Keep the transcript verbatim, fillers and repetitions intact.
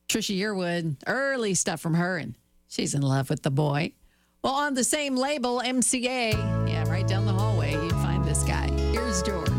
Trisha Yearwood, early stuff from her, and she's in love with the boy. Well, on the same label, M C A, yeah, right down the hallway, you find this guy. Here's George.